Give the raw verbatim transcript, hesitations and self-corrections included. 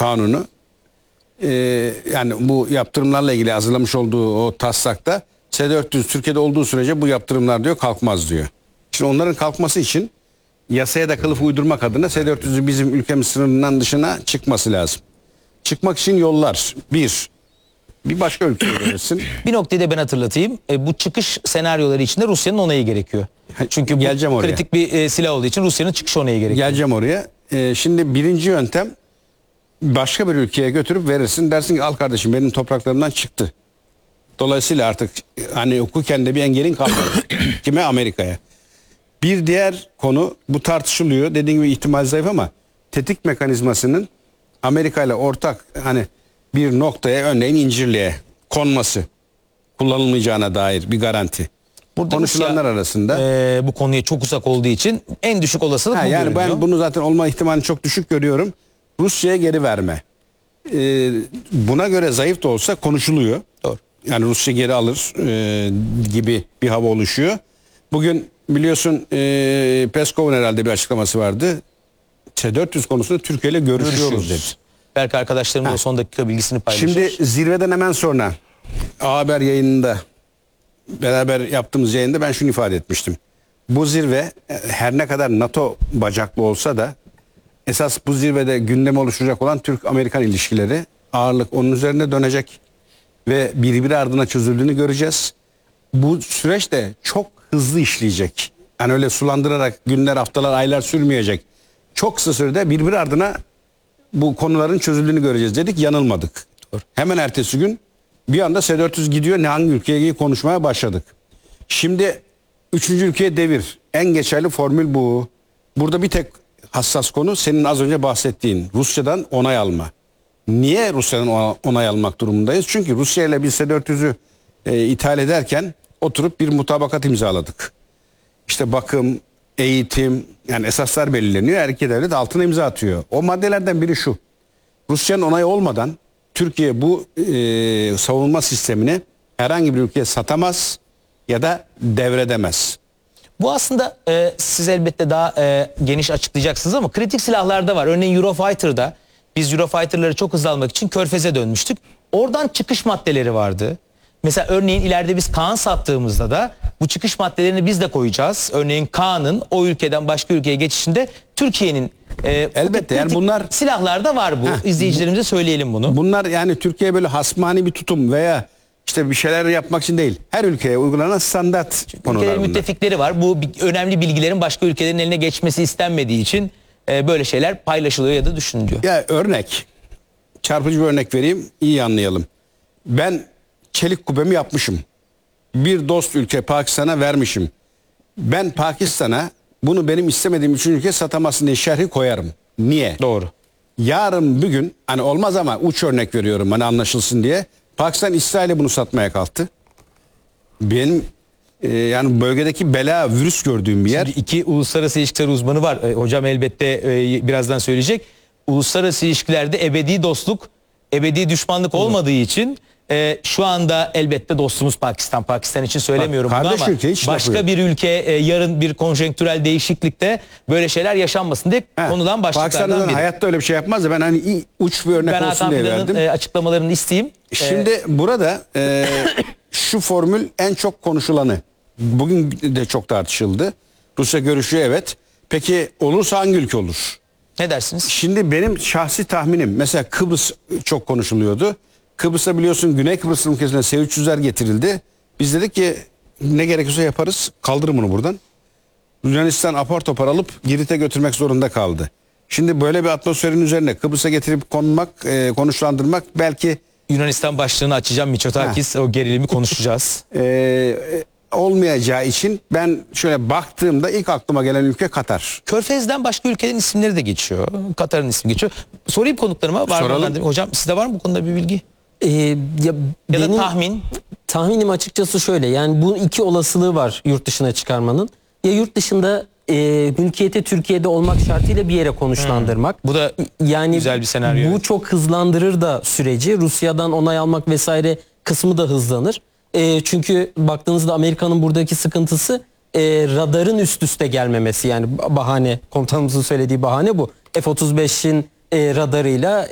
kanunu e, yani bu yaptırımlarla ilgili hazırlamış olduğu o taslakta S dört yüz Türkiye'de olduğu sürece bu yaptırımlar diyor kalkmaz diyor. Şimdi onların kalkması için yasaya da kılıf uydurmak adına S dört yüzü bizim ülkemiz sınırından dışına çıkması lazım. Çıkmak için yollar. Bir, bir başka ülkeye verirsin. Bir noktayı da ben hatırlatayım. E, bu çıkış senaryoları içinde Rusya'nın onayı gerekiyor. Çünkü bu Geleceğim oraya. kritik bir e, silah olduğu için Rusya'nın çıkış onayı gerekiyor. Geleceğim oraya. Ee, şimdi birinci yöntem başka bir ülkeye götürüp verirsin. Dersin ki al kardeşim benim topraklarımdan çıktı. Dolayısıyla artık hani hukuken de bir engelin kalmadı. Kime? Amerika'ya. Bir diğer konu bu tartışılıyor. Dediğim gibi ihtimal zayıf ama tetik mekanizmasının Amerika ile ortak hani bir noktaya örneğin İncirli'ye konması kullanılmayacağına dair bir garanti. Burada Konuşulanlar Rusya, arasında. e, bu konuya çok uzak olduğu için en düşük olasılık Ha, bu yani görünüyor. ben bunu zaten olma ihtimalini çok düşük görüyorum. Rusya'ya geri verme. Ee, buna göre zayıf da olsa konuşuluyor. Doğru. Yani Rusya geri alır e, gibi bir hava oluşuyor. Bugün biliyorsun e, Peskov'un herhalde bir açıklaması vardı. S dört yüz konusunda Türkiye ile görüşüyoruz, Görüşüyoruz. dedi. Belki arkadaşlarım da o son dakika bilgisini paylaşır. Şimdi zirveden hemen sonra A Haber yayınında beraber yaptığımız yayında ben şunu ifade etmiştim. Bu zirve her ne kadar NATO bacaklı olsa da esas bu zirvede gündeme oluşacak olan Türk-Amerikan ilişkileri ağırlık onun üzerine dönecek ve birbiri ardına çözüldüğünü göreceğiz. Bu süreç de çok hızlı işleyecek. Yani öyle sulandırarak günler, haftalar, aylar sürmeyecek. Çok kısa sürede birbiri ardına bu konuların çözüldüğünü göreceğiz dedik, yanılmadık. Doğru. Hemen ertesi gün bir anda S dört yüz gidiyor, ne hangi ülkeye ilgili konuşmaya başladık. Şimdi üçüncü ülkeye devir. En geçerli formül bu. Burada bir tek hassas konu senin az önce bahsettiğin Rusya'dan onay alma. Niye Rusya'dan onay almak durumundayız? Çünkü Rusya ile biz S dört yüzü e, ithal ederken oturup bir mutabakat imzaladık. İşte bakım, eğitim yani esaslar belirleniyor. Her iki devlet altına imza atıyor. O maddelerden biri şu. Rusya'nın onayı olmadan Türkiye bu e, savunma sistemini herhangi bir ülkeye satamaz ya da devredemez. Bu aslında e, siz elbette daha e, geniş açıklayacaksınız ama kritik silahlarda var. Örneğin Eurofighter'da biz Eurofighter'ları çok hızlı almak için Körfez'e dönmüştük. Oradan çıkış maddeleri vardı. Mesela örneğin ileride biz Kaan sattığımızda da bu çıkış maddelerini biz de koyacağız. Örneğin Kaan'ın o ülkeden başka ülkeye geçişinde Türkiye'nin e, Elbette yani bunlar silahlarda var bu. Heh, İzleyicilerimize söyleyelim bunu. Bunlar yani Türkiye böyle hasmani bir tutum veya işte bir şeyler yapmak için değil. Her ülkeye uygulanan standart konular Ülkelerin bunlar. müttefikleri var. Bu önemli bilgilerin başka ülkelerin eline geçmesi istenmediği için e, böyle şeyler paylaşılıyor ya da düşünülüyor. Ya örnek, çarpıcı bir örnek vereyim, iyi anlayalım. Ben çelik kubbemi yapmışım. Bir dost ülke Pakistan'a vermişim. Ben Pakistan'a bunu benim istemediğim üçüncü ülke satamazsın diye şerhi koyarım. Niye? Doğru. Yarın bir gün hani olmaz ama uç örnek veriyorum hani anlaşılsın diye. Pakistan İsrail'e bunu satmaya kalktı. Benim e, yani bölgedeki bela virüs gördüğüm bir yer. Şimdi iki uluslararası ilişkiler uzmanı var. E, hocam elbette e, birazdan söyleyecek. Uluslararası ilişkilerde ebedi dostluk, ebedi düşmanlık olmadığı için e, şu anda elbette dostumuz Pakistan. Pakistan için söylemiyorum Bak, bunu kardeş ama ülke, hiç başka lafı bir ülke e, yarın bir konjonktürel değişiklikte böyle şeyler yaşanmasın diye He, konulan başlıklardan Pakistan'dan biri. hayatta öyle bir şey yapmaz da ben hani iyi, uç bir örnek Ben olsun Hakan diye Fidan'ın verdim. e, açıklamalarını isteyeyim. Şimdi E, burada e, şu formül en çok konuşulanı. Bugün de çok tartışıldı. Rusya görüşüyor evet. Peki olursa hangi ülke olur? ne dersiniz? Şimdi benim şahsi tahminim mesela Kıbrıs çok konuşuluyordu. Kıbrıs'ta biliyorsun Güney Kıbrıs ülkesine S üç yüzler getirildi. Biz dedik ki ne gerekiyorsa yaparız, kaldırın bunu buradan. Yunanistan apar topar alıp Girit'e götürmek zorunda kaldı. Şimdi böyle bir atmosferin üzerine Kıbrıs'a getirip konmak, e, konuşlandırmak belki Yunanistan başlığını açacağım Miçotakis. O gerilimi konuşacağız. e, olmayacağı için ben şöyle baktığımda ilk aklıma gelen ülke Katar. Körfez'den başka ülkelerin isimleri de geçiyor. Katar'ın ismi geçiyor. Sorayım konuklarıma. Var Soralım. mı? Hocam sizde var mı bu konuda bir bilgi? Ee, ya Ya benim da tahmin? tahminim açıkçası şöyle. Yani bu iki olasılığı var yurt dışına çıkarmanın. Ya yurt dışında e, mülkiyeti Türkiye'de olmak şartıyla bir yere konuşlandırmak. Bu da Yani güzel bir senaryo. bu Evet. çok hızlandırır da süreci. Rusya'dan onay almak vesaire kısmı da hızlanır. E, çünkü baktığınızda Amerika'nın buradaki sıkıntısı e, radarın üst üste gelmemesi. Yani bahane, komutanımızın söylediği bahane bu. F otuz beşin e, radarıyla